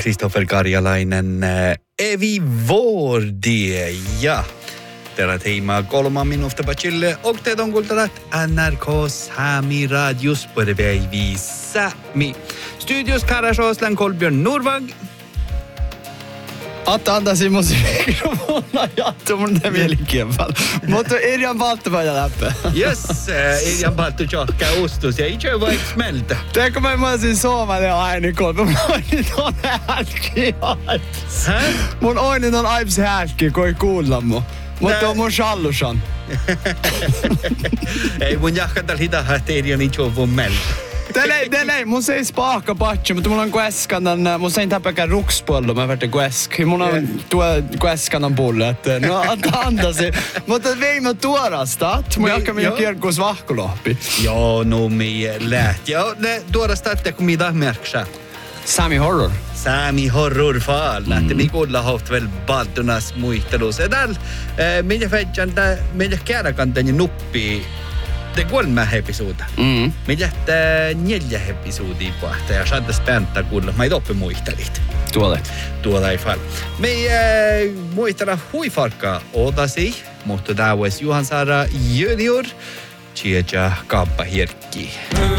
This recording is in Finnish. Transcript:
Kristoffer Karjalainen, Evi Vuordi ja tällä teemaa 3 minuuttia pachille. Och te on kuultavat NRK Sami Radios Päivi Sami. Studios Karasoslan Kolbjörn Norvag. Atta antaisin mun mikrofona jattu mun mielenkiin paljon. Mutta Irjan Palttupäivä läppä. Yes, Irjan Palttu tjohkaa ustus ja itse vaikka smeltä. Teekö mä olisin suomalainen aini kolme. Mun oinit on hälki. Mun oinit on aips hälki, kun ei kuulla mun. Mutta on mun shallusan. Ei mun jahkatal hitaa, että Irjan itse on mun meltä. Ei, mun se ei spaaka patsi, mutta mulla on kueskan, mun se ei täpäkään rukspollu, mä värte kuesk. Mulla on tuo kueskan pulle, että no antasi. Mutta veimme tuorasta, mun jahkamme jo kirkkuus vahkulohpi. Joo, no me läht. Joo, ne tuorasta, että kun mitä märksä. Sami Horror. Sami Horror fall. Että me kuulla haft väl baddunas muistelus. Edäl, minä fedjan, minä kääräkantan nuppi. Det 3 episodia. Mitä 4 episodia pohtaa ja saada späntää kuulla. Mä ei toppe muistelit. Tuolla ei fall. Me muistella huifarkkaa odasi, mutta tämä olisi Juhan Saara Junior. Tjeja kaappa hirkki.